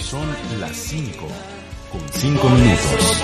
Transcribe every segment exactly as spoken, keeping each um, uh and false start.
Son las cinco, con cinco minutos.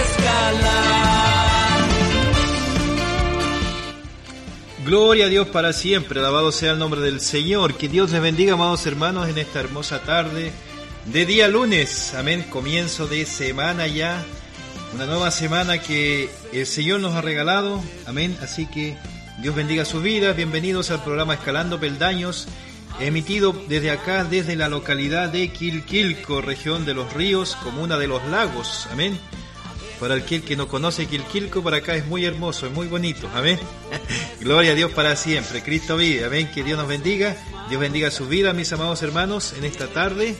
Gloria a Dios para siempre, alabado sea el nombre del Señor. Que Dios les bendiga, amados hermanos, en esta hermosa tarde de día lunes. Amén, comienzo de semana ya, una nueva semana que el Señor nos ha regalado. Amén, así que Dios bendiga su vida. Bienvenidos al programa Escalando Peldaños, emitido desde acá, desde la localidad de Quilquilco, región de los ríos, comuna de los lagos. Amén. Para aquel que no conoce Quilquilco, para acá es muy hermoso, es muy bonito. Amén. Gloria a Dios para siempre. Cristo vive. Amén. Que Dios nos bendiga. Dios bendiga su vida, mis amados hermanos, en esta tarde.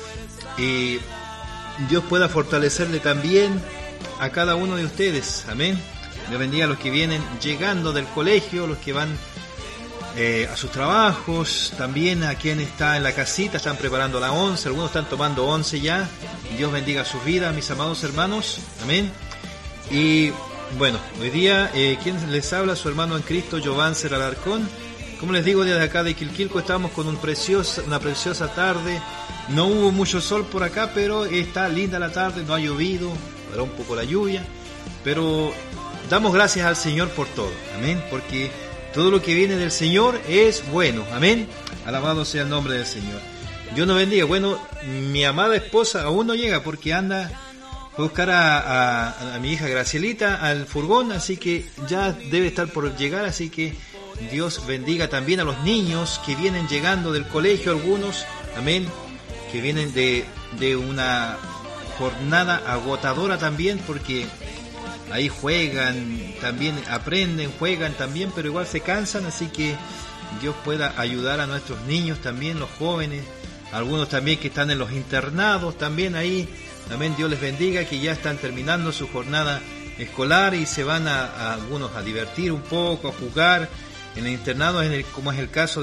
Y Dios pueda fortalecerle también a cada uno de ustedes. Amén. Dios bendiga a los que vienen llegando del colegio, los que van eh, a sus trabajos, también a quien está en la casita, están preparando la once, algunos están tomando once ya. Dios bendiga sus vidas, mis amados hermanos. Amén. Y bueno, hoy día, eh, ¿quién les habla? Su hermano en Cristo, Giovancer Alarcón. Como les digo, desde acá de Quilquilco estamos con un preciosa, una preciosa tarde. No hubo mucho sol por acá, pero está linda la tarde, no ha llovido, paró un poco la lluvia, pero damos gracias al Señor por todo. Amén. Porque todo lo que viene del Señor es bueno. Amén. Alabado sea el nombre del Señor. Dios nos bendiga. Bueno, mi amada esposa aún no llega porque anda a buscar a, a, a mi hija Gracielita al furgón, así que ya debe estar por llegar, así que Dios bendiga también a los niños que vienen llegando del colegio, algunos, amén, que vienen de, de una jornada agotadora también, porque ahí juegan, también aprenden, juegan también, pero igual se cansan, así que Dios pueda ayudar a nuestros niños también, los jóvenes, algunos también que están en los internados, también ahí, amén, Dios les bendiga, que ya están terminando su jornada escolar y se van a, a algunos a divertir un poco, a jugar en el internado, en el, como es el caso